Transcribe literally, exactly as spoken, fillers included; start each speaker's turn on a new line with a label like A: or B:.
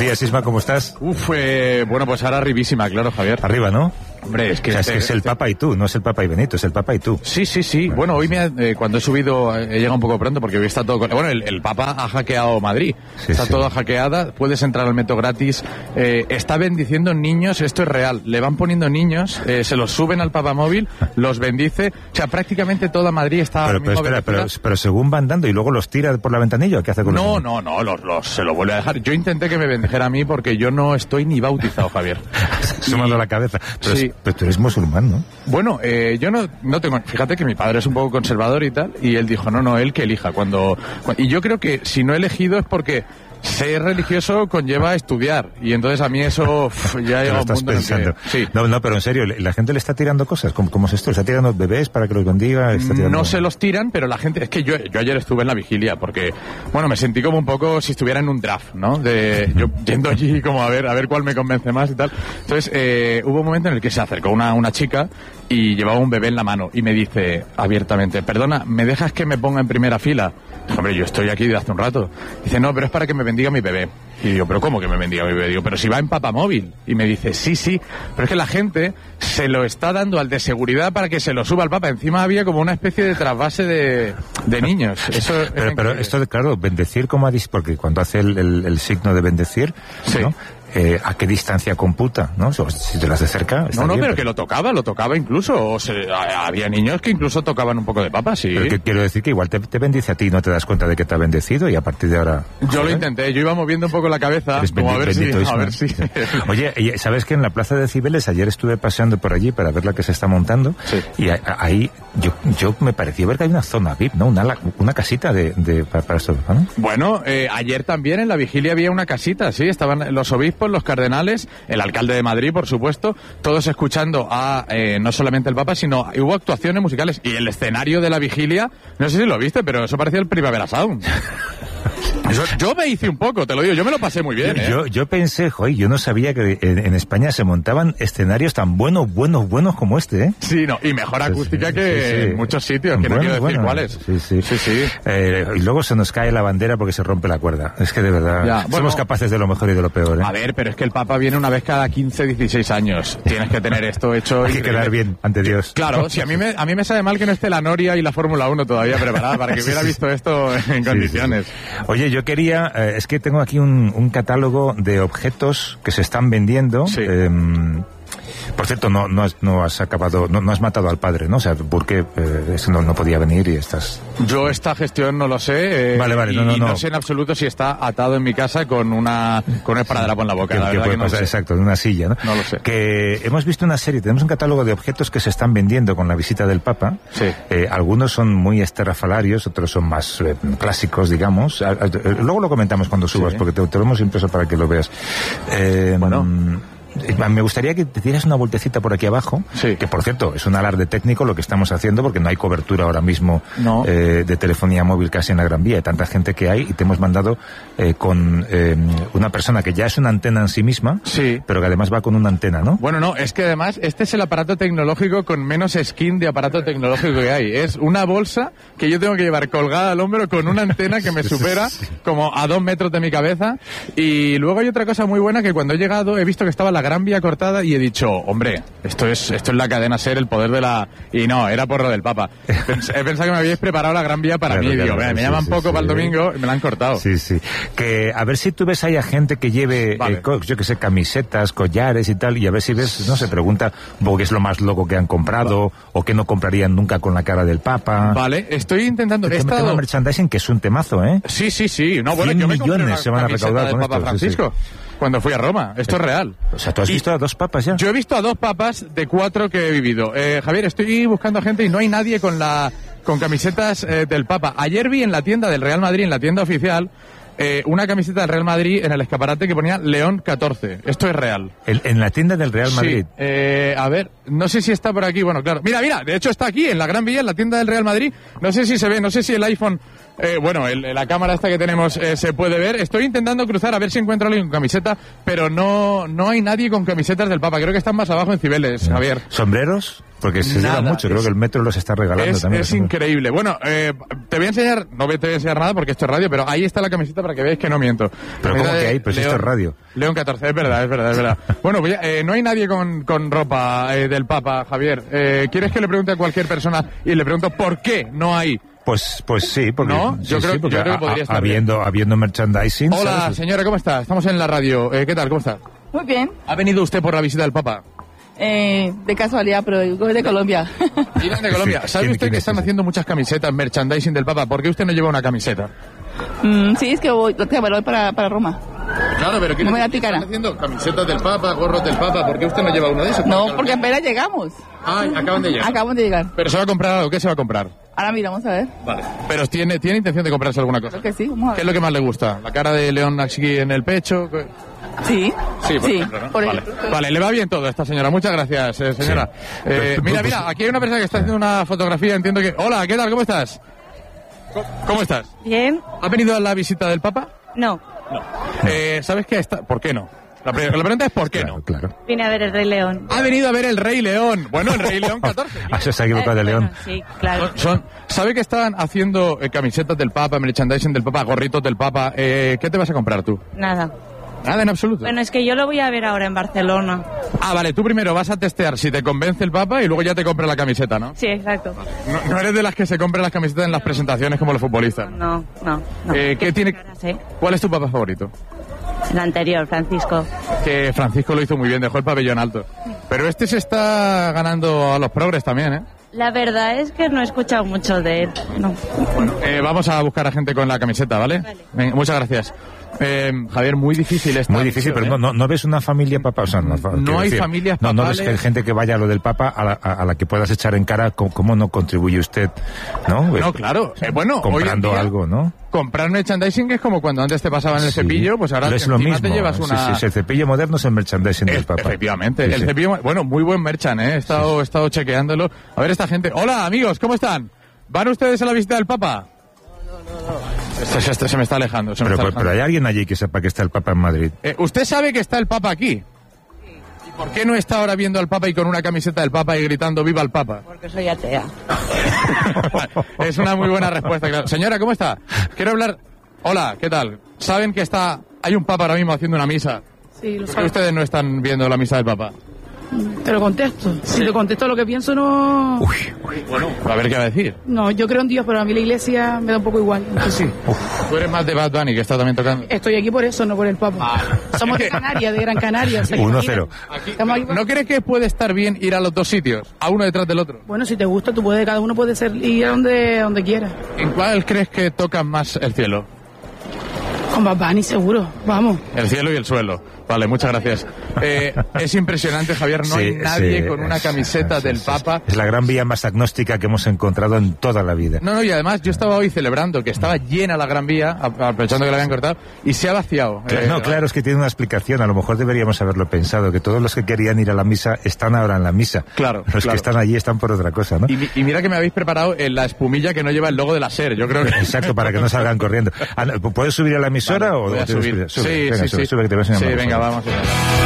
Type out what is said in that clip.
A: días, Isma, ¿cómo estás?
B: Uf, eh, bueno, pues ahora arribísima, claro, Javier.
A: Arriba, ¿no?
B: Hombre, es que...
A: O sea,
B: este,
A: es que es el
B: este...
A: Papa y tú, no es el Papa y Benito, es el Papa y tú.
B: Sí, sí, sí. Bueno, bueno hoy me ha, eh, cuando he subido, he llegado un poco pronto porque hoy está todo... Con... Bueno, el, el Papa ha hackeado Madrid. Sí, está sí. todo hackeada, puedes entrar al metro gratis. Eh, está bendiciendo niños, esto es real. Le van poniendo niños, eh, se los suben al Papa móvil, los bendice. O sea, prácticamente toda Madrid está...
A: Pero, pero espera, pero, pero según van dando y luego los tira por la ventanilla, ¿qué hace con los
B: No,
A: niños?
B: no, no, los, los, se lo vuelve a dejar. Yo intenté que me bendijera a mí porque yo no estoy ni bautizado, Javier.
A: Sumando y... la cabeza. Pero, sí. es, pero tú eres musulmán, ¿no?
B: Bueno, eh, yo no, no tengo... Fíjate que mi padre es un poco conservador y tal, y él dijo, no, no, él que elija. Cuando, cuando Y yo creo que si no he elegido es porque... ser religioso conlleva estudiar y entonces a mí eso uf, ya llega a un punto
A: pensando.
B: En que, sí.
A: No, no, pero en serio, la gente le está tirando cosas. ¿Cómo, cómo es esto? ¿Está tirando bebés para que los bendiga? ¿Está tirando...
B: No se los tiran, pero la gente... Es que yo, yo ayer estuve en la vigilia porque, bueno, me sentí como un poco si estuviera en un draft, ¿no? De yo yendo allí como a ver a ver cuál me convence más y tal. Entonces, eh, hubo un momento en el que se acercó una, una chica y llevaba un bebé en la mano y me dice abiertamente, perdona, ¿me dejas que me ponga en primera fila? Hombre, yo estoy aquí desde hace un rato. Dice, no, pero es para que me bendiga mi bebé. Y digo, ¿pero cómo que me bendiga mi bebé? Digo, pero si va en papamóvil. Y me dice, sí, sí, pero es que la gente se lo está dando al de seguridad para que se lo suba al Papa. Encima había como una especie de trasvase de, de niños. Eso
A: pero, pero esto, de, claro, bendecir como ha dicho, porque cuando hace el, el, el signo de bendecir,
B: sí.
A: ¿no? Eh, ¿A qué distancia computa? ¿No? Si te las de cerca.
B: No, no,
A: bien,
B: pero que lo tocaba, lo tocaba incluso. O se, había niños que incluso tocaban un poco de papa, sí.
A: Pero que quiero decir que igual te, te bendice a ti y no te das cuenta de que te ha bendecido y a partir de ahora.
B: Yo joder, lo intenté, yo iba moviendo un poco la cabeza. Como a ver si. A ver si.
A: Oye, ¿sabes que en la plaza de Cibeles ayer estuve paseando por allí para ver la que se está montando?
B: Sí.
A: Y ahí yo, yo me pareció ver que hay una zona V I P, ¿no? Una, una casita de, de para, para estos, ¿no?
B: Bueno, eh, ayer también en la vigilia había una casita, sí. Estaban los obispos, los cardenales, el alcalde de Madrid, por supuesto, todos escuchando a eh, no solamente el Papa, sino hubo actuaciones musicales y el escenario de la vigilia, no sé si lo viste, pero eso parecía el Primavera Sound. Yo, yo me hice un poco, te lo digo, yo me lo pasé muy bien. ¿eh?
A: Yo, yo pensé, joder, yo no sabía que en, en España se montaban escenarios tan buenos, buenos, buenos como este, ¿eh?
B: Sí, no, y mejor acústica sí, que sí, sí. en muchos sitios, que bueno, no quiero decir bueno, cuáles.
A: Sí, sí.
B: sí, sí.
A: Eh, y luego se nos cae la bandera porque se rompe la cuerda. Es que de verdad, ya, bueno, somos capaces de lo mejor y de lo peor, ¿eh?
B: A ver, pero es que el Papa viene una vez cada quince, dieciséis años. Tienes que tener esto hecho.
A: Hay que quedar bien ante Dios.
B: Claro, si a mí me, a mí me sabe mal que no esté la Noria y la Fórmula uno todavía preparada para que hubiera visto esto en condiciones.
A: Sí, sí. Oye, yo quería... Eh, es que tengo aquí un, un catálogo de objetos que se están vendiendo.
B: Sí.
A: Eh, por cierto, no, no, has, no has acabado, no, no has matado al padre, ¿no? O sea, porque eh, no, no podía venir y estás...
B: Yo esta gestión no lo sé. Eh,
A: vale, vale,
B: y
A: no, no, no.
B: no sé en absoluto si está atado en mi casa con una con un esparadrapo en la boca.
A: Que,
B: la
A: que
B: verdad
A: puede
B: que no
A: pasar,
B: sé.
A: exacto, de una silla, ¿no?
B: No lo sé.
A: Que hemos visto una serie, tenemos un catálogo de objetos que se están vendiendo con la visita del Papa.
B: Sí.
A: Eh, algunos son muy esterrafalarios, otros son más eh, clásicos, digamos. A, a, luego lo comentamos cuando subas, sí. porque te, te lo hemos impreso para que lo veas. Eh,
B: bueno...
A: Me gustaría que te dieras una vueltecita por aquí abajo,
B: sí.
A: que por cierto es un alarde técnico lo que estamos haciendo porque no hay cobertura ahora mismo
B: no.
A: eh, de telefonía móvil casi en la Gran Vía, hay tanta gente que hay y te hemos mandado eh, con eh, una persona que ya es una antena en sí misma,
B: sí.
A: pero que además va con una antena, ¿no?
B: Bueno, no, es que además este es el aparato tecnológico con menos skin de aparato tecnológico que hay. Es una bolsa que yo tengo que llevar colgada al hombro con una antena que me supera como a dos metros de mi cabeza. Y luego hay otra cosa muy buena que cuando he llegado he visto que estaba la Gran Vía cortada y he dicho, hombre, esto es esto es la cadena SER, el poder de la... Y no, era por lo del Papa. Pens he pensado que me habíais preparado la Gran Vía para claro, mí. Claro, digo, claro, me sí, llaman sí, poco sí, para el domingo y me la han cortado.
A: Sí, sí. Que a ver si tú ves ahí a gente que lleve, vale. eh, yo que sé, camisetas, collares y tal, y a ver si ves, no se pregunta un poco qué es lo más loco que han comprado vale. o que no comprarían nunca con la cara del Papa.
B: Vale, estoy intentando...
A: El
B: he
A: tema,
B: estado...
A: tema merchandising que es un temazo, ¿eh?
B: Sí, sí, sí. No, bueno,
A: cien
B: yo me
A: millones
B: una
A: se van a recaudar con
B: Papa
A: esto.
B: Francisco.
A: Sí, sí.
B: Cuando fui a Roma, esto es real.
A: O sea, ¿tú has
B: y
A: visto a dos papas ya?
B: Yo he visto a dos papas de cuatro que he vivido. Eh, Javier, estoy buscando a gente y no hay nadie con la con camisetas eh, del Papa. Ayer vi en la tienda del Real Madrid, en la tienda oficial, eh, una camiseta del Real Madrid en el escaparate que ponía León catorce. Esto es real.
A: El, ¿En la tienda del Real Madrid?
B: Sí. Eh, a ver, no sé si está por aquí. Bueno, claro. Mira, mira, de hecho está aquí, en la Gran Vía, en la tienda del Real Madrid. No sé si se ve, no sé si el iPhone Eh, bueno, el, la cámara esta que tenemos eh, se puede ver. Estoy intentando cruzar a ver si encuentro a alguien con camiseta, pero no, no hay nadie con camisetas del Papa. Creo que están más abajo en Cibeles, Javier.
A: ¿Sombreros? Porque se
B: Nada,
A: lleva mucho, creo
B: es,
A: que el metro los está regalando
B: es,
A: también.
B: Es increíble. Bueno, eh, te voy a enseñar, no te voy a enseñar nada porque esto es radio, pero ahí está la camiseta para que veáis que no miento.
A: Pero ¿cómo que hay? Pues León, esto es radio.
B: León catorce, es verdad, es verdad, es verdad. Bueno, pues ya, eh, no hay nadie con, con ropa eh, del Papa, Javier. Eh, ¿Quieres que le pregunte a cualquier persona y le pregunto por qué no hay?
A: Pues, pues sí, porque,
B: ¿No?
A: sí,
B: yo creo,
A: sí, porque
B: yo creo que podría
A: a,
B: estar
A: habiendo,
B: bien.
A: habiendo merchandising.
B: Hola,
A: ¿sabes?
B: señora, ¿cómo está? Estamos en la radio. Eh, ¿Qué tal? ¿Cómo está?
C: Muy bien.
B: ¿Ha venido usted por la visita del Papa?
C: Eh, de casualidad, pero yo soy de Colombia.
B: Vienen de Colombia. ¿Sabe
A: ¿Quién-
B: usted
A: quién
B: que
A: es
B: están
A: ese?
B: haciendo muchas camisetas, merchandising del Papa? ¿Por qué usted no lleva una camiseta?
C: Mm, sí, es que voy, lo que voy para, para Roma.
B: Claro, pero
C: No me da picana.
B: están haciendo camisetas del Papa, gorros del Papa. ¿Por qué usted no lleva una de esas?
C: No, porque apenas llegamos.
B: Ay, acaban de llegar.
C: Acabamos de llegar.
B: Pero se va a comprar algo. ¿Qué se va a comprar?
C: Ahora mira, vamos a ver.
B: Vale. Pero tiene, tiene intención de comprarse alguna cosa.
C: Creo que sí, vamos a
B: ¿Qué es
C: ver.
B: lo que más le gusta? ¿La cara de León aquí en el pecho?
C: Sí,
B: Sí, por
C: sí,
B: ejemplo, ¿no?
C: por
B: vale.
C: ejemplo.
B: Vale, le va bien todo a esta señora. Muchas gracias, eh, señora.
A: Sí.
B: Eh,
A: Pero tú-
B: mira,
A: tú-
B: mira, aquí hay una persona que está haciendo una fotografía. Entiendo que... Hola, ¿qué tal? ¿Cómo estás? ¿Cómo, cómo estás?
D: Bien,
B: ¿Ha venido a la visita del Papa?
D: no.
B: Eh, ¿Sabes qué está? ¿Por qué no? La, pre- la pregunta es ¿por qué
A: Claro,
B: no?
A: claro.
D: Vine a ver el Rey León.
B: Ha venido a ver el Rey León. Bueno, el Rey León catorce.
A: Ah, se se ha equivocado de
D: Eh,
A: León.
D: bueno, sí, claro.
B: Son, son- ¿Sabe que están haciendo eh, camisetas del Papa, merchandising del Papa, gorritos del Papa? Eh, ¿Qué te vas a comprar tú?
D: Nada.
B: Nada en absoluto.
D: Bueno, es que yo lo voy a ver ahora en Barcelona.
B: Ah, vale, tú primero vas a testear si te convence el Papa y luego ya te compras la camiseta, ¿no?
D: Sí, exacto.
B: No, no eres de las que se compran las camisetas en las presentaciones como los futbolistas.
D: No, no, no.
B: Eh, ¿qué tiene-
D: caras, eh?
B: ¿Cuál es tu Papa favorito?
D: El anterior, Francisco.
B: Que Francisco lo hizo muy bien, dejó el pabellón alto. Pero este se está ganando a los progres también, ¿eh?
D: La verdad es que no he escuchado mucho de él. No.
B: Bueno, eh, vamos a buscar a gente con la camiseta, ¿vale?
D: Vale.
B: Venga, muchas gracias. Eh, Javier, muy difícil esta
A: Muy difícil,
B: misión,
A: pero
B: ¿eh?
A: no, no, no ves una familia papa, o sea, no, quiero
B: hay familias
A: no, no ves
B: papales.
A: que gente que vaya a lo del papa a la, a, a la que puedas echar en cara cómo, cómo no contribuye usted, ¿no?
B: No, claro. Eh, bueno, hoy en
A: comprando
B: día,
A: algo, ¿no?
B: comprar merchandising es como cuando antes te pasaban el
A: Sí.
B: cepillo, pues ahora
A: es lo
B: encima
A: mismo.
B: te llevas
A: Sí,
B: una...
A: sí, sí, el cepillo moderno es el merchandising del
B: Es-
A: papa.
B: Efectivamente,
A: Sí,
B: el
A: sí.
B: cepillo, bueno, muy buen merchan, ¿eh? He estado, he estado chequeándolo. A ver esta gente. Hola, amigos, ¿cómo están? ¿Van ustedes a la visita del Papa? Este, este se me está alejando, se me
A: Pero,
B: está
A: pero, pero
B: alejando.
A: hay alguien allí que sepa que está el papa en Madrid.
B: Eh, ¿Usted sabe que está el Papa aquí? ¿Y por qué no está ahora viendo al Papa y con una camiseta del Papa y gritando ¡Viva el Papa!
D: Porque soy atea.
B: Es una muy buena respuesta, claro. Señora, ¿cómo está? Quiero hablar... Hola, ¿qué tal? ¿Saben que está... hay un Papa ahora mismo haciendo una misa?
E: Sí, lo
B: ¿Por qué
E: sabes.
B: ustedes no están viendo la misa del Papa?
E: Te lo contesto. Si te contesto lo que pienso, no.
A: Uy, uy.
B: Bueno, a ver qué va a decir.
E: No, yo creo en Dios, pero a mí la iglesia me da un poco igual. Entonces,
B: Tú eres más de Bad Bunny, que está también tocando.
E: estoy aquí por eso, no por el Papa. Somos de Canarias, de Gran Canaria. o sea,
A: Uno
E: imagínate.
A: cero.
E: Estamos aquí por-
B: ¿No crees que puede estar bien ir a los dos sitios, a uno detrás del otro?
E: Bueno, si te gusta, tú puedes, cada uno puede ser ir a donde, a donde quiera.
B: ¿En cuál crees que tocan más el cielo?
E: Con Bad Bunny, seguro. Vamos.
B: El cielo y el suelo. Vale, muchas gracias. Eh, es impresionante, Javier, no hay
A: Sí,
B: nadie
A: sí,
B: con una
A: es-
B: camiseta
A: es-
B: del
A: es-
B: Papa.
A: Es la gran vía más agnóstica que hemos encontrado en toda la vida.
B: No, no, y además yo estaba hoy celebrando que estaba llena la Gran Vía, a- aprovechando que la habían cortado, y se ha vaciado.
A: Claro,
B: Eh,
A: no, claro, es que tiene una explicación. A lo mejor deberíamos haberlo pensado, que todos los que querían ir a la misa están ahora en la misa.
B: Claro,
A: Los
B: claro.
A: que están allí están por otra cosa, ¿no?
B: Y, mi- y mira que me habéis preparado en la espumilla que no lleva el logo de la SER, yo creo que...
A: Exacto, para que no salgan corriendo. Ah, no, ¿puedes subir a la emisora
B: Vale,
A: o
B: voy a
A: o te-
B: subir.
A: Sube,
B: Sí,
A: venga,
B: sí,
A: sube,
B: sí.
A: sube, que te voy a enseñar
B: Sí,
A: una
B: venga,
A: cosa.
B: vamos.